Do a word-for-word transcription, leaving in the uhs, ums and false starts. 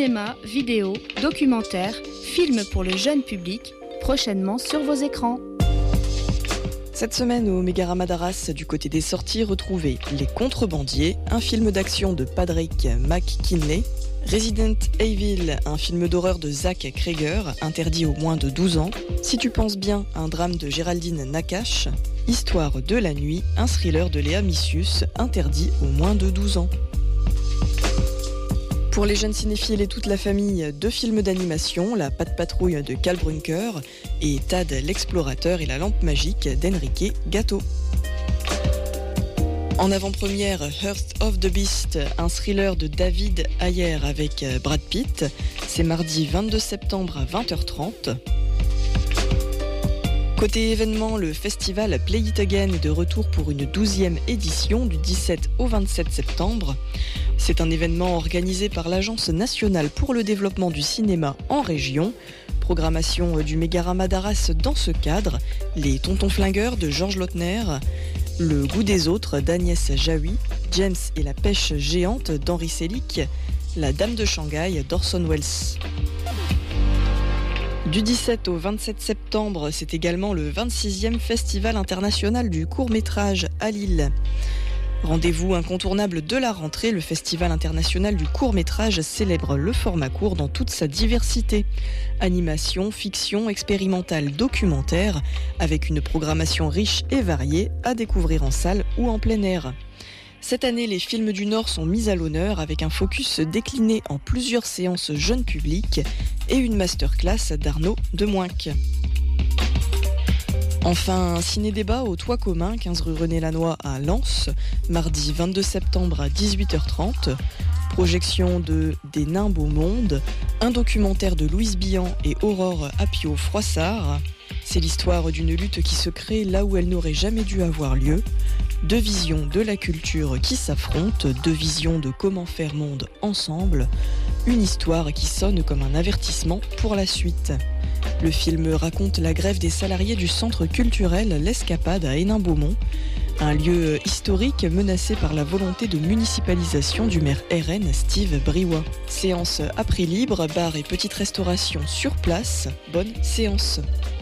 Cinéma, vidéo, documentaire, films pour le jeune public, prochainement sur vos écrans. Cette semaine au Mégarama d'Arras, du côté des sorties, retrouvez Les Contrebandiers, un film d'action de Padraig McKinley, Resident Evil, un film d'horreur de Zach Cregger, interdit aux moins de douze ans, Si tu penses bien, un drame de Géraldine Nakache, Histoire de la nuit, un thriller de Léa Missius, interdit aux moins de douze ans. Pour les jeunes cinéphiles et toute la famille, deux films d'animation, La Patte Patrouille de Cal Brunker et Tad l'explorateur et la lampe magique d'Enrique Gatto. En avant-première, Hearst of the Beast, un thriller de David Ayer avec Brad Pitt. C'est mardi vingt-deux septembre à vingt heures trente. Côté événement, le festival Play It Again est de retour pour une douzième édition du dix-sept au vingt-sept septembre. C'est un événement organisé par l'Agence nationale pour le développement du cinéma en région. Programmation du Mégarama d'Arras dans ce cadre, Les Tontons Flingueurs de Georges Lautner, Le Goût des autres d'Agnès Jaoui, James et la pêche géante d'Henri Selick, La Dame de Shanghai d'Orson Welles. Du dix-sept au vingt-sept septembre, c'est également le vingt-sixième Festival international du court-métrage à Lille. Rendez-vous incontournable de la rentrée, le Festival international du court-métrage célèbre le format court dans toute sa diversité. Animation, fiction, expérimentale, documentaire, avec une programmation riche et variée à découvrir en salle ou en plein air. Cette année, les films du Nord sont mis à l'honneur avec un focus décliné en plusieurs séances jeunes publics et une masterclass d'Arnaud Demoinck. Enfin, un ciné-débat au Toit commun, quinze rue René Lannoy à Lens, mardi vingt-deux septembre à dix-huit heures trente. Projection de Des Nimbes au monde, un documentaire de Louise Billan et Aurore Apio-Froissart. C'est l'histoire d'une lutte qui se crée là où elle n'aurait jamais dû avoir lieu. Deux visions de la culture qui s'affrontent, deux visions de comment faire monde ensemble. Une histoire qui sonne comme un avertissement pour la suite. Le film raconte la grève des salariés du centre culturel L'Escapade à Hénin-Beaumont, un lieu historique menacé par la volonté de municipalisation du maire R N Steve Briouat. Séance à prix libre, bar et petite restauration sur place. Bonne séance.